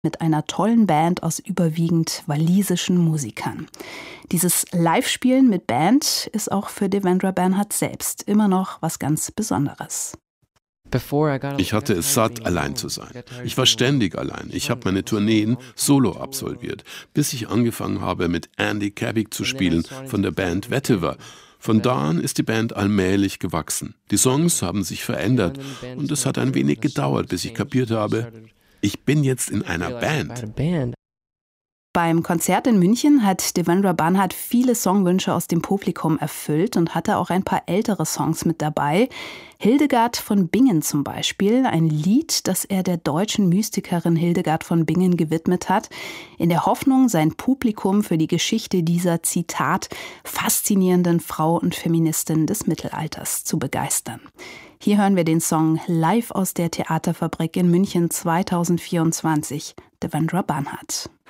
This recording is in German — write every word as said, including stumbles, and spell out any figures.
mit einer tollen Band aus überwiegend walisischen Musikern. Dieses Live-Spielen mit Band ist auch für Devendra Banhart selbst immer noch was ganz Besonderes. Ich hatte es satt, allein zu sein. Ich war ständig allein. Ich habe meine Tourneen solo absolviert, bis ich angefangen habe, mit Andy Cabig zu spielen von der Band Vetiver. Von da an ist die Band allmählich gewachsen. Die Songs haben sich verändert und es hat ein wenig gedauert, bis ich kapiert habe, ich bin jetzt in einer Band. Beim Konzert in München hat Devendra Banhart viele Songwünsche aus dem Publikum erfüllt und hatte auch ein paar ältere Songs mit dabei. Hildegard von Bingen zum Beispiel, ein Lied, das er der deutschen Mystikerin Hildegard von Bingen gewidmet hat, in der Hoffnung, sein Publikum für die Geschichte dieser, Zitat, faszinierenden Frau und Feministin des Mittelalters zu begeistern. Hier hören wir den Song live aus der Theaterfabrik in München zweitausendvierundzwanzig, Devendra Banhart.